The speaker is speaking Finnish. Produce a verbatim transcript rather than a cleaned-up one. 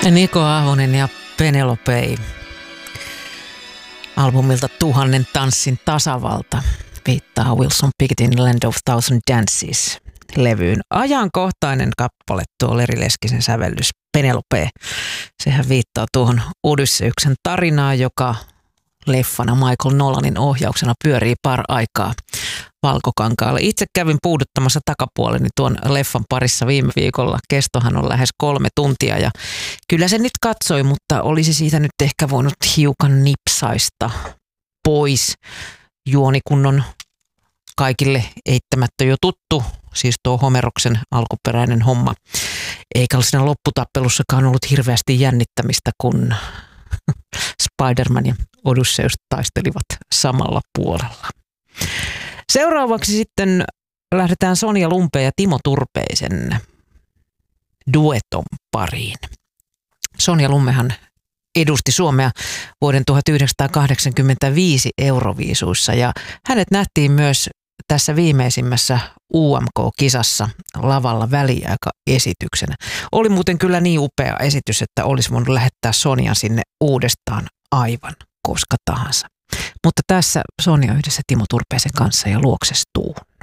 Niko Ahonen ja Penelope albumilta Tuhannen tanssin tasavalta viittaa Wilson Picketin Land of Thousand Dances -levyyn. Ajankohtainen kappale tuo Leri Leskisen sävellys Penelope. Sehän viittaa tuohon Odysseuksen tarinaan, joka leffana Michael Nolanin ohjauksena pyörii par aikaa Valkokankaalla. Itse kävin puuduttamassa takapuoleni tuon leffan parissa viime viikolla. Kestohan on lähes kolme tuntia ja kyllä se nyt katsoi, mutta olisi siitä nyt ehkä voinut hiukan nipsaista pois. Juonikunnon kaikille eittämättä jo tuttu, siis tuo Homeroksen alkuperäinen homma. Eikä ole siinä lopputappelussakaan ollut hirveästi jännittämistä, kun Spider-Man ja Odysseus taistelivat samalla puolella. Seuraavaksi sitten lähdetään Sonja Lumpeen ja Timo Turpeisen dueton pariin. Sonja Lummehan edusti Suomea vuoden tuhatyhdeksänsataakahdeksankymmentäviisi Euroviisuissa ja hänet nähtiin myös tässä viimeisimmässä U M K-kisassa lavalla väliaikaesityksenä. Oli muuten kyllä niin upea esitys, että olisi voinut lähettää Sonjan sinne uudestaan aivan koska tahansa. Mutta tässä Sonja yhdessä Timo Turpeisen kanssa ja Luoksestuu.